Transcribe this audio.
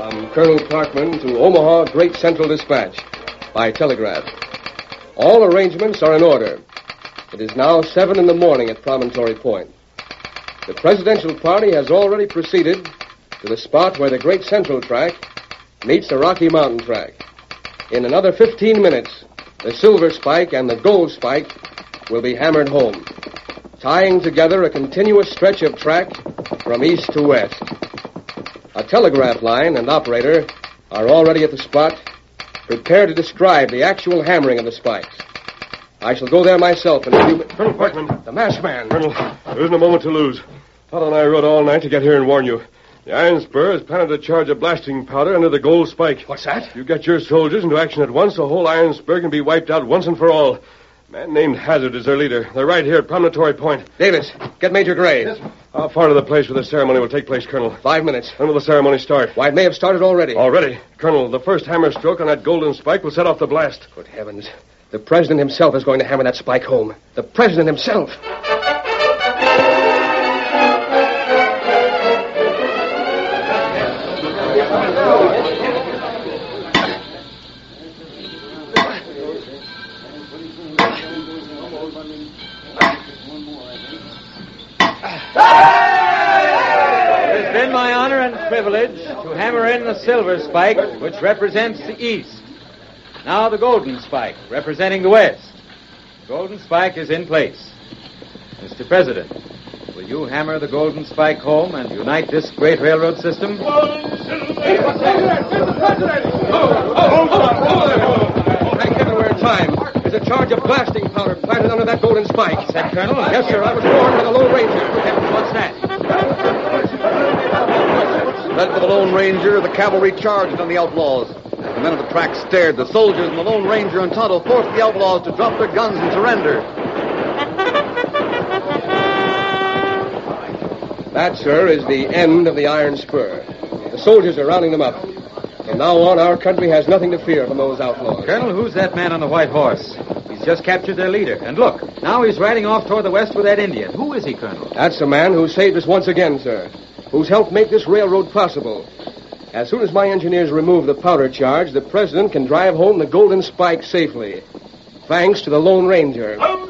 From Colonel Parkman to Omaha Great Central Dispatch by telegraph. All arrangements are in order. It is now 7 in the morning at Promontory Point. The presidential party has already proceeded to the spot where the Great Central track meets the Rocky Mountain track. In another 15 minutes, the Silver Spike and the Gold Spike will be hammered home, tying together a continuous stretch of track from east to west. A telegraph line and operator are already at the spot, prepared to describe the actual hammering of the spikes. I shall go there myself in a few minutes. Colonel Parkman. The masked man. Colonel, there isn't a moment to lose. Otto and I rode all night to get here and warn you. The Iron Spur has planted a charge of blasting powder under the Gold Spike. What's that? You get your soldiers into action at once, the whole Iron Spur can be wiped out once and for all. A man named Hazard is their leader. They're right here at Promontory Point. Davis, get Major Gray. Yes, How far to the place where the ceremony will take place, Colonel? 5 minutes. When will the ceremony start? Why, it may have started already. Already? Colonel, the first hammer stroke on that golden spike will set off the blast. Good heavens. The president himself is going to hammer that spike home. The president himself. It has been my honor and privilege to hammer in the silver spike, which represents the east. Now the golden spike, representing the west. The golden spike is in place. Mr. President, will you hammer the golden spike home and unite this great railroad system? Thank heaven we're in time. There's a charge of blasting powder planted under that golden spike. Said Colonel? Yes, sir. I was warned by the Lone Ranger. Good heavens, what's that? Led by the Lone Ranger, the cavalry charged on the outlaws. As the men of the track stared, the soldiers and the Lone Ranger and Tonto forced the outlaws to drop their guns and surrender. That, sir, is the end of the Iron Spur. The soldiers are rounding them up. From now on, our country has nothing to fear from those outlaws. Colonel, who's that man on the white horse? He's just captured their leader. And look, now he's riding off toward the west with that Indian. Who is he, Colonel? That's the man who saved us once again, sir. Who's helped make this railroad possible. As soon as my engineers remove the powder charge, the president can drive home the golden spike safely. Thanks to the Lone Ranger.